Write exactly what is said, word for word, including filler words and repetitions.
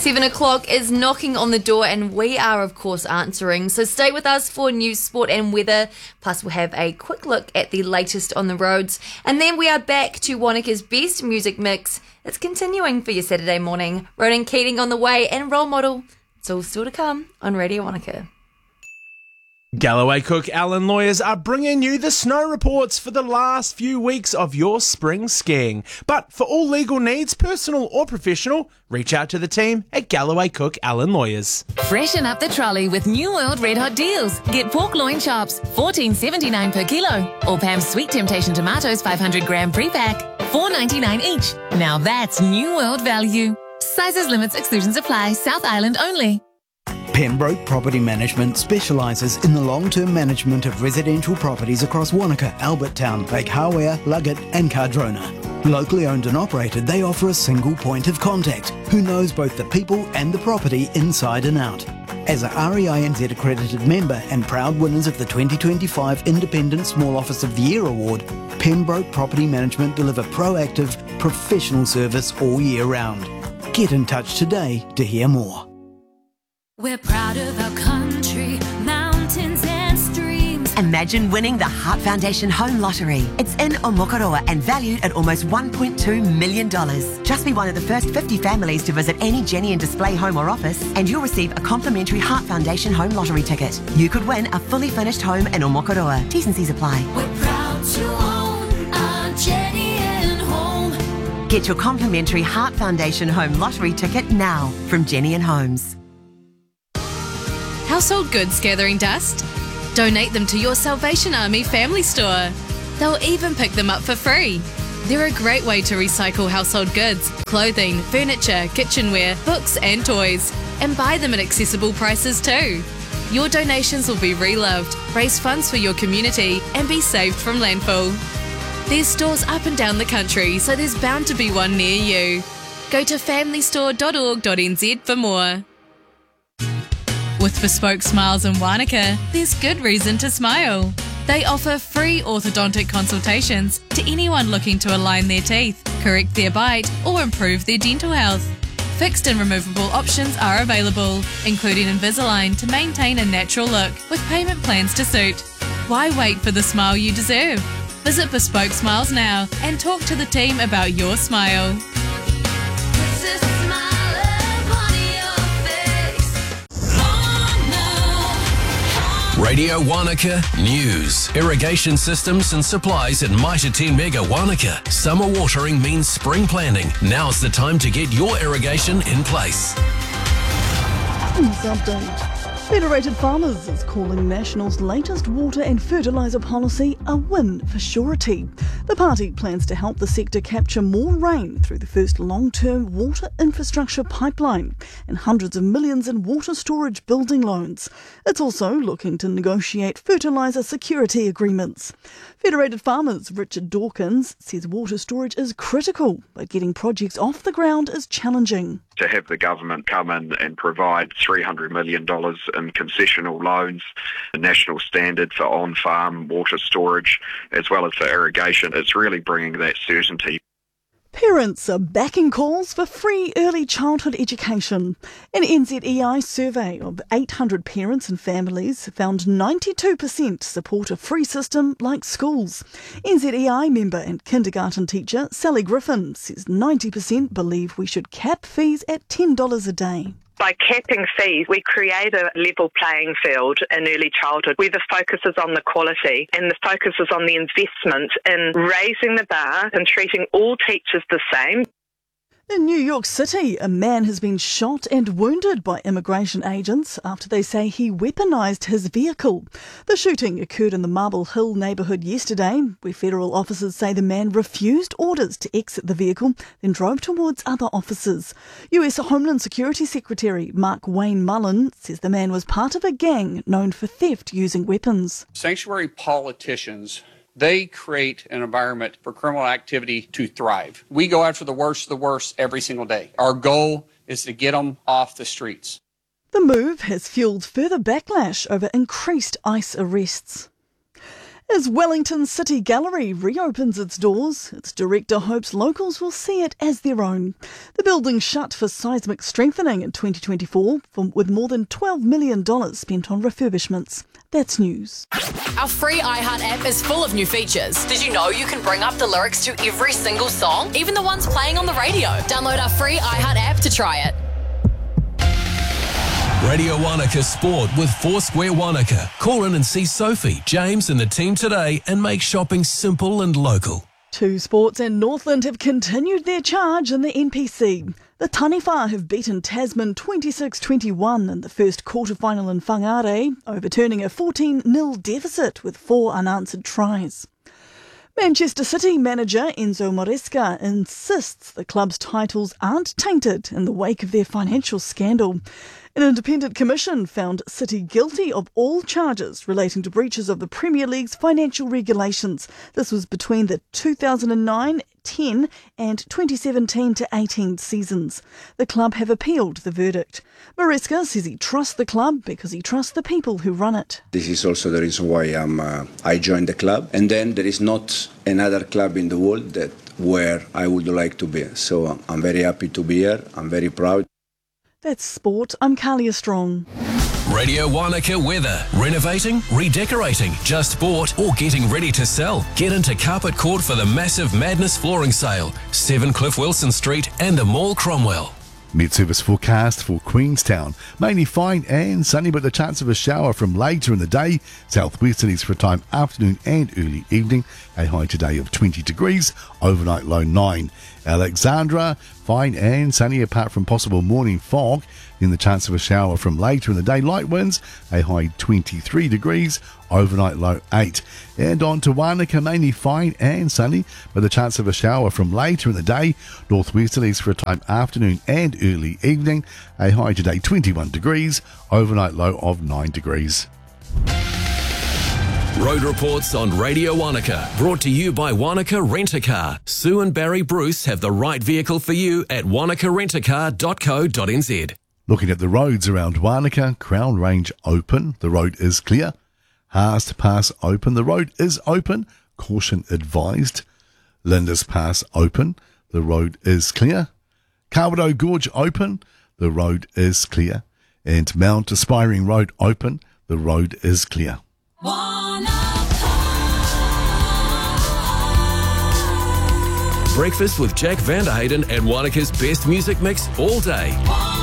Seven o'clock is knocking on the door and we are, of course, answering. So stay with us for news, sport and weather. Plus, we'll have a quick look at the latest on the roads. And then we are back to Wanaka's best music mix. It's continuing for your Saturday morning. Ronan Keating on the way and Role Model. It's all still to come on Radio Wanaka. Galloway Cook Allen Lawyers are bringing you the snow reports for the last few weeks of your spring skiing. But for all legal needs, personal or professional, reach out to the team at Galloway Cook Allen Lawyers. Freshen up the trolley with New World Red Hot deals. Get pork loin chops, fourteen seventy-nine per kilo, or Pam's Sweet Temptation tomatoes, five hundred gram pre-pack, four ninety-nine each. Now that's New World value. Sizes, limits, exclusions apply. South Island only. Pembroke Property Management specialises in the long-term management of residential properties across Wanaka, Albertown, Lake Hawea, Luggett and Cardrona. Locally owned and operated, they offer a single point of contact who knows both the people and the property inside and out. As a R E I N Z accredited member and proud winners of the twenty twenty-five Independent Small Office of the Year Award, Pembroke Property Management deliver proactive, professional service all year round. Get in touch today to hear more. We're proud of our country, mountains and streams. Imagine winning the Heart Foundation Home Lottery. It's in Omokoroa and valued at almost one point two million dollars. Just be one of the first fifty families to visit any Jenny and Display home or office and you'll receive a complimentary Heart Foundation Home Lottery ticket. You could win a fully furnished home in Omokoroa. T's and C's apply. We're proud to own our Jenny and Home. Get your complimentary Heart Foundation Home Lottery ticket now from Jenny and Homes. Household goods gathering dust? Donate them to your Salvation Army family store. They'll even pick them up for free. They're a great way to recycle household goods, clothing, furniture, kitchenware, books and toys, and buy them at accessible prices too. Your donations will be reloved, raise funds for your community, and be saved from landfill. There's stores up and down the country, so there's bound to be one near you. Go to family store dot org dot n z for more. With Bespoke Smiles in Wanaka, there's good reason to smile. They offer free orthodontic consultations to anyone looking to align their teeth, correct their bite, or improve their dental health. Fixed and removable options are available, including Invisalign to maintain a natural look with payment plans to suit. Why wait for the smile you deserve? Visit Bespoke Smiles now and talk to the team about your smile. Radio Wanaka News. Irrigation systems and supplies at Mitre ten Mega Wanaka. Summer watering means spring planting. Now's the time to get your irrigation in place. News update. Federated Farmers is calling National's latest water and fertiliser policy a win for surety. The party plans to help the sector capture more rain through the first long-term water infrastructure pipeline and hundreds of millions in water storage building loans. It's also looking to negotiate fertiliser security agreements. Federated Farmers' Richard Dawkins says water storage is critical, but getting projects off the ground is challenging. To have the government come in and provide three hundred million dollars in concessional loans, a national standard for on-farm water storage, as well as for irrigation, it's really bringing that certainty. Parents are backing calls for free early childhood education. An N Z E I survey of eight hundred parents and families found ninety-two percent support a free system like schools. N Z E I member and kindergarten teacher Sally Griffin says ninety percent believe we should cap fees at ten dollars a day. By capping fees, we create a level playing field in early childhood where the focus is on the quality and the focus is on the investment in raising the bar and treating all teachers the same. In New York City, a man has been shot and wounded by immigration agents after they say he weaponised his vehicle. The shooting occurred in the Marble Hill neighbourhood yesterday, where federal officers say the man refused orders to exit the vehicle, then drove towards other officers. U S Homeland Security Secretary Mark Wayne Mullen says the man was part of a gang known for theft using weapons. Sanctuary politicians, they create an environment for criminal activity to thrive. We go after the worst of the worst every single day. Our goal is to get them off the streets. The move has fuelled further backlash over increased ICE arrests. As Wellington City Gallery reopens its doors, its director hopes locals will see it as their own. The building shut for seismic strengthening in twenty twenty-four, with more than twelve million dollars spent on refurbishments. That's news. Our free iHeart app is full of new features. Did you know you can bring up the lyrics to every single song, even the ones playing on the radio? Download our free iHeart app to try it. Radio Wanaka Sport with Foursquare Wanaka. Call in and see Sophie, James and the team today and make shopping simple and local. Two Sports and Northland have continued their charge in the N P C. The Taniwha have beaten Tasman twenty-six twenty-one in the first quarter-final in Whangarei, overturning a fourteen nil deficit with four unanswered tries. Manchester City manager Enzo Maresca insists the club's titles aren't tainted in the wake of their financial scandal. An independent commission found City guilty of all charges relating to breaches of the Premier League's financial regulations. This was between the two thousand nine ten and twenty seventeen to eighteen seasons. The club have appealed the verdict. Maresca says he trusts the club because he trusts the people who run it. This is also the reason why I'm, uh, I joined the club. And then there is not another club in the world that where I would like to be. So uh, I'm very happy to be here. I'm very proud. That's sport. I'm Kalia Strong. Radio Wanaka weather. Renovating, redecorating, just bought or getting ready to sell. Get into Carpet Court for the massive Madness flooring sale. seven Cliff Wilson Street and the Mall Cromwell. Met service forecast for Queenstown. Mainly fine and sunny, but the chance of a shower from later in the day. Southwesterlies for a time afternoon and early evening. A high today of twenty degrees. Overnight low nine. Alexandra, fine and sunny apart from possible morning fog. Then the chance of a shower from later in the day. Light winds, a high twenty-three degrees. Overnight low eight. And on to Wanaka, mainly fine and sunny, but the chance of a shower from later in the day. Northwesterlies for a time afternoon and early evening. A high today twenty-one degrees. Overnight low of nine degrees. Road reports on Radio Wanaka, brought to you by Wanaka Rent-A-Car. Sue and Barry Bruce have the right vehicle for you at wanaka rent a car dot co dot n z. Looking at the roads around Wanaka, Crown Range open, the road is clear. Haas Pass open, the road is open, caution advised. Lindis Pass open, the road is clear. Kawerau Gorge open, the road is clear. And Mount Aspiring Road open, the road is clear. Breakfast with Jack Vanderhayden and Wanaka's best music mix all day.